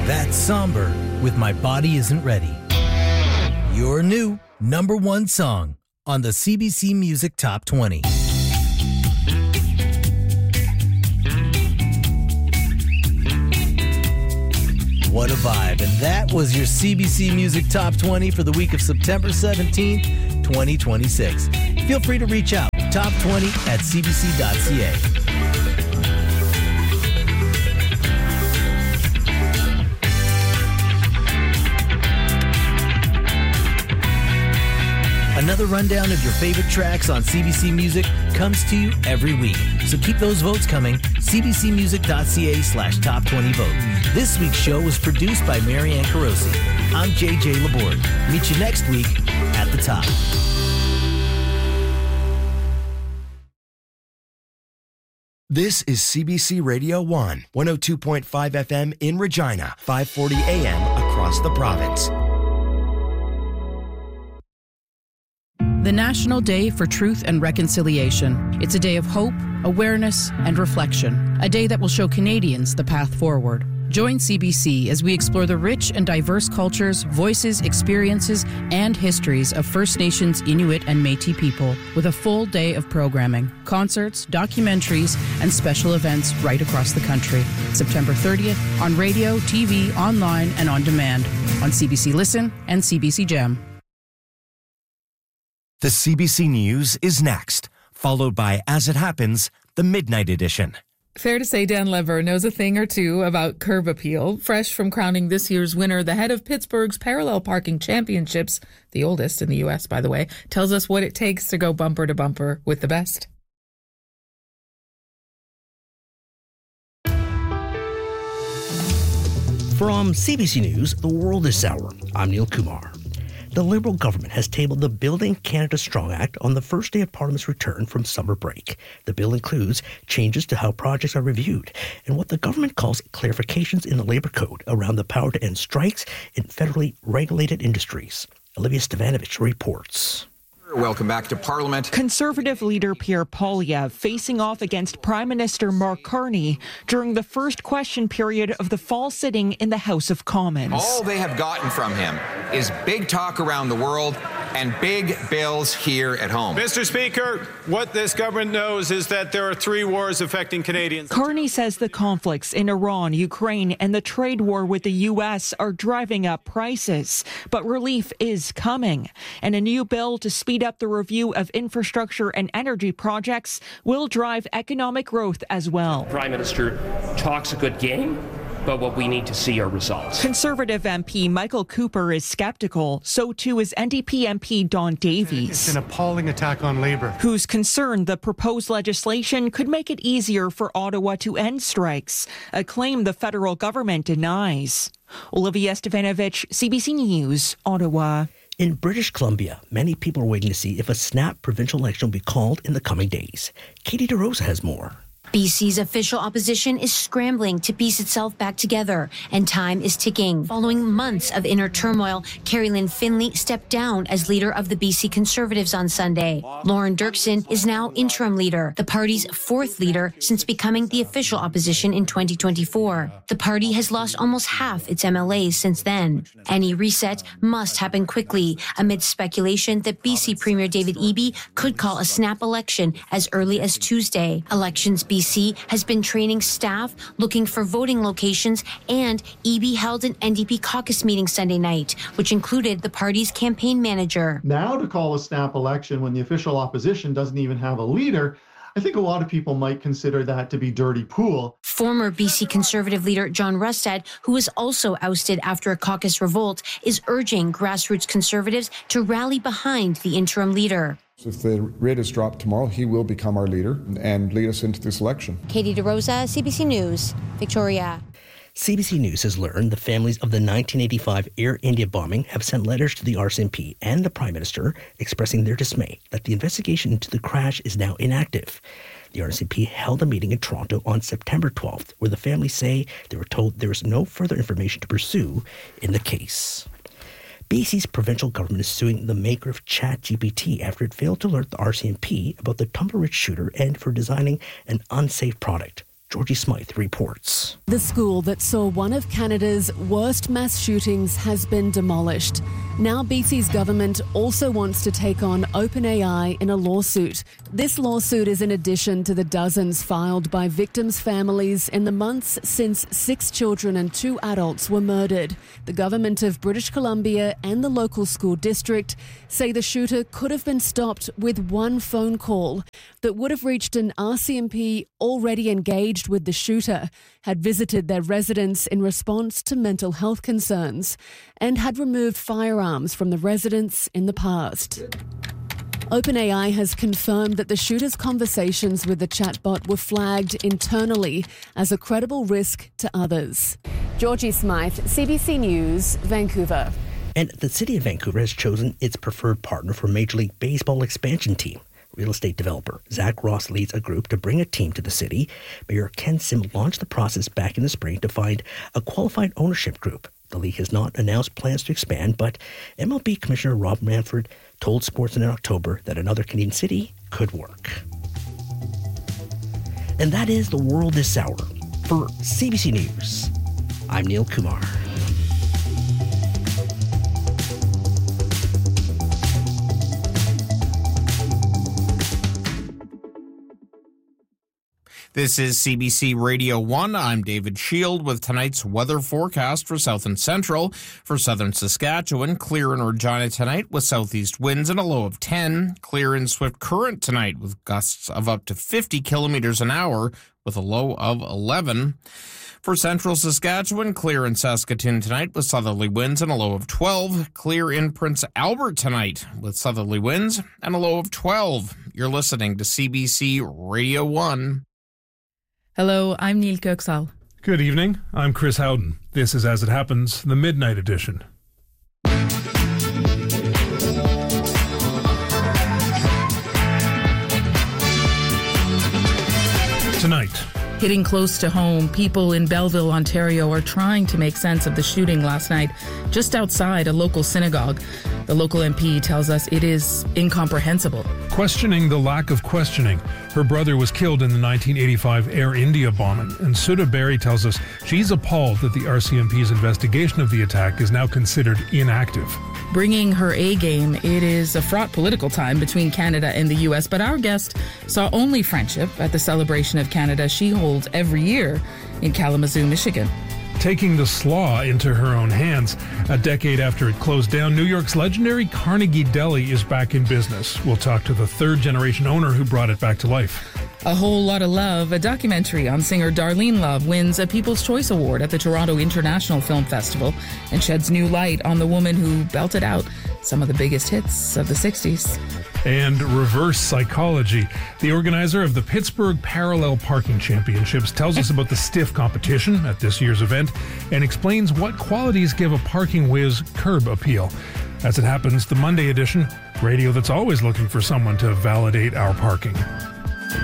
That's Somber with My Body Isn't Ready. Your new number one song on the CBC Music Top 20. What a vibe. And that was your CBC Music Top 20 for the week of September 17th, 2026. Feel free to reach out. Top 20 at cbc.ca. Another rundown of your favorite tracks on CBC Music comes to you every week. So keep those votes coming. cbcmusic.ca/top 20 vote. This week's show was produced by Marianne Carosi. I'm JJ Laborde. Meet you next week at the top. This is CBC Radio 1, 102.5 FM in Regina, 540 AM across the province. The National Day for Truth and Reconciliation. It's a day of hope, awareness, and reflection. A day that will show Canadians the path forward. Join CBC as we explore the rich and diverse cultures, voices, experiences, and histories of First Nations, Inuit, and Métis people with a full day of programming, concerts, documentaries, and special events right across the country. September 30th on radio, TV, online, and on demand on CBC Listen and CBC Gem. The CBC News is next, followed by As It Happens, the Midnight Edition. Fair to say Dan Lever knows a thing or two about curb appeal. Fresh from crowning this year's winner, the head of Pittsburgh's Parallel Parking Championships, the oldest in the U.S., by the way, tells us what it takes to go bumper to bumper with the best. From CBC News, The World is Sour. I'm Neil Kumar. The Liberal government has tabled the Building Canada Strong Act on the first day of Parliament's return from summer break. The bill includes changes to how projects are reviewed and what the government calls clarifications in the Labour Code around the power to end strikes in federally regulated industries. Olivia Stevanovich reports. Welcome back to Parliament. Conservative leader Pierre Poilievre facing off against Prime Minister Mark Carney during the first question period of the fall sitting in the House of Commons. All they have gotten from him is big talk around the world and big bills here at home. Mr. Speaker, what this government knows is that there are 3 wars affecting Canadians. Carney says the conflicts in Iran, Ukraine, and the trade war with the U.S. are driving up prices. But relief is coming. And a new bill to speed up the review of infrastructure and energy projects will drive economic growth as well. Prime Minister talks a good game, but what we need to see are results. Conservative MP Michael Cooper is skeptical. So too is NDP MP Don Davies. It's an appalling attack on Labour. Who's concerned the proposed legislation could make it easier for Ottawa to end strikes, a claim the federal government denies. Olivia Stevanovich, CBC News, Ottawa. In British Columbia, many people are waiting to see if a snap provincial election will be called in the coming days. Katie DeRosa has more. BC's official opposition is scrambling to piece itself back together, and time is ticking. Following months of inner turmoil, Carrie Lynn Finlay stepped down as leader of the BC Conservatives on Sunday. Lauren Dirksen is now interim leader, the party's 4th leader since becoming the official opposition in 2024. The party has lost almost half its MLAs since then. Any reset must happen quickly, amid speculation that BC Premier David Eby could call a snap election as early as Tuesday. Elections BC has been training staff, looking for voting locations, and Eby held an NDP caucus meeting Sunday night, which included the party's campaign manager. Now to call a snap election when the official opposition doesn't even have a leader, I think a lot of people might consider that to be dirty pool. Former BC Conservative leader John Rustad, who was also ousted after a caucus revolt, is urging grassroots Conservatives to rally behind the interim leader. If the rate is dropped tomorrow, he will become our leader and lead us into this election. Katie DeRosa, CBC News, Victoria. CBC News has learned the families of the 1985 Air India bombing have sent letters to the RCMP and the Prime Minister expressing their dismay that the investigation into the crash is now inactive. The RCMP held a meeting in Toronto on September 12th where the families say they were told there is no further information to pursue in the case. BC's provincial government is suing the maker of ChatGPT after it failed to alert the RCMP about the Tumbleridge shooter and for designing an unsafe product. Georgie Smythe reports. The school that saw one of Canada's worst mass shootings has been demolished. Now BC's government also wants to take on OpenAI in a lawsuit. This lawsuit is in addition to the dozens filed by victims' families in the months since 6 children and 2 adults were murdered. The government of British Columbia and the local school district say the shooter could have been stopped with one phone call that would have reached an RCMP already engaged with the shooter, had visited their residence in response to mental health concerns, and had removed firearms from the residence in the past. OpenAI has confirmed that the shooter's conversations with the chatbot were flagged internally as a credible risk to others. Georgie Smythe, CBC News, Vancouver. And the City of Vancouver has chosen its preferred partner for Major League Baseball expansion team. Real estate developer Zach Ross leads a group to bring a team to the city. Mayor Ken Sim launched the process back in the spring to find a qualified ownership group. The league has not announced plans to expand, but MLB Commissioner Rob Manfred told Sportsnet in October that another Canadian city could work. And that is the world this hour. For CBC News, I'm Neil Kumar. This is CBC Radio 1. I'm David Shield with tonight's weather forecast for South and Central. For southern Saskatchewan, clear in Regina tonight with southeast winds and a low of 10. Clear in Swift Current tonight with gusts of up to 50 kilometers an hour with a low of 11. For central Saskatchewan, clear in Saskatoon tonight with southerly winds and a low of 12. Clear in Prince Albert tonight with southerly winds and a low of 12. You're listening to CBC Radio 1. Hello, I'm Neil Köksal. Good evening. I'm Chris Howden. This is As It Happens, the Midnight Edition. Tonight. Hitting close to home, people in Belleville, Ontario are trying to make sense of the shooting last night just outside a local synagogue. The local MP tells us it is incomprehensible. Questioning the lack of questioning. Her brother was killed in the 1985 Air India bombing, and Sudha Berry tells us she's appalled that the RCMP's investigation of the attack is now considered inactive. Bringing her A game, it is a fraught political time between Canada and the U.S., but our guest saw only friendship at the celebration of Canada she holds every year in Kalamazoo, Michigan. Taking the slaw into her own hands. A decade after it closed down, New York's legendary Carnegie Deli is back in business. We'll talk to the third-generation owner who brought it back to life. A Whole Lot of Love, a documentary on singer Darlene Love, wins a People's Choice Award at the Toronto International Film Festival and sheds new light on the woman who belted out some of the biggest hits of the 60s. And Reverse Psychology, the organizer of the Pittsburgh Parallel Parking Championships, tells us about the stiff competition at this year's event and explains what qualities give a parking whiz curb appeal. As It Happens, the Monday edition, radio that's always looking for someone to validate our parking.